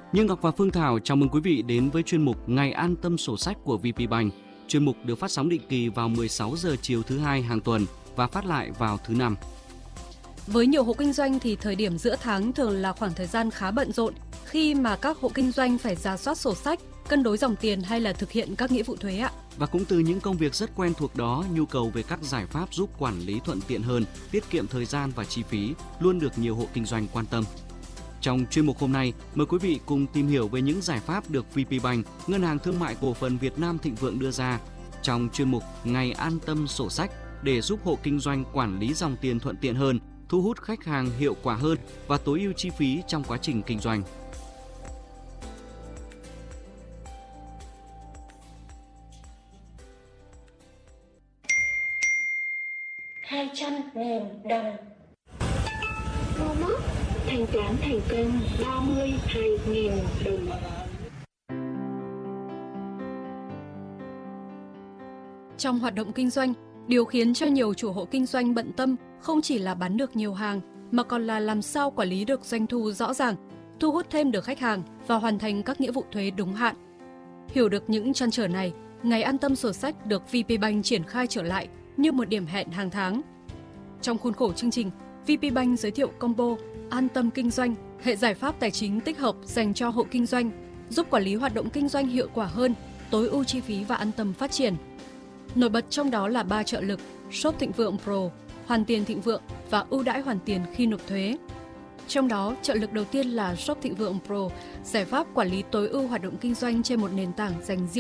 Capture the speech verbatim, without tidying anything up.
Như Ngọc và Phương Thảo chào mừng quý vị đến với chuyên mục Ngày An Tâm Sổ Sách của vê pê Bank. Chuyên mục được phát sóng định kỳ vào mười sáu giờ chiều thứ hai hàng tuần và phát lại vào thứ năm. Với nhiều hộ kinh doanh thì thời điểm giữa tháng thường là khoảng thời gian khá bận rộn khi mà các hộ kinh doanh phải rà soát sổ sách, cân đối dòng tiền hay là thực hiện các nghĩa vụ thuế ạ. Và cũng từ những công việc rất quen thuộc đó, nhu cầu về các giải pháp giúp quản lý thuận tiện hơn, tiết kiệm thời gian và chi phí luôn được nhiều hộ kinh doanh quan tâm. Trong chuyên mục hôm nay, mời quý vị cùng tìm hiểu về những giải pháp được vê pê Bank, Ngân hàng Thương mại Cổ phần Việt Nam Thịnh Vượng đưa ra trong chuyên mục Ngày An Tâm Sổ Sách để giúp hộ kinh doanh quản lý dòng tiền thuận tiện hơn, thu hút khách hàng hiệu quả hơn và tối ưu chi phí trong quá trình kinh doanh. hai trăm nghìn đồng. Robot thanh toán thành công ba mươi hai nghìn đồng. Trong hoạt động kinh doanh, điều khiến cho nhiều chủ hộ kinh doanh bận tâm không chỉ là bán được nhiều hàng, mà còn là làm sao quản lý được doanh thu rõ ràng, thu hút thêm được khách hàng và hoàn thành các nghĩa vụ thuế đúng hạn. Hiểu được những trăn trở này, Ngày An Tâm Sổ Sách được vê pê Bank triển khai trở lại như một điểm hẹn hàng tháng. Trong khuôn khổ chương trình, vê pê Bank giới thiệu combo An Tâm Kinh doanh, hệ giải pháp tài chính tích hợp dành cho hộ kinh doanh, giúp quản lý hoạt động kinh doanh hiệu quả hơn, tối ưu chi phí và an tâm phát triển. Nổi bật trong đó là ba trợ lực Shop Thịnh Vượng Pro, Hoàn Tiền Thịnh Vượng và ưu đãi hoàn tiền khi nộp thuế. Trong đó, trợ lực đầu tiên là Shop Thịnh Vượng Pro, giải pháp quản lý tối ưu hoạt động kinh doanh trên một nền tảng dành riêng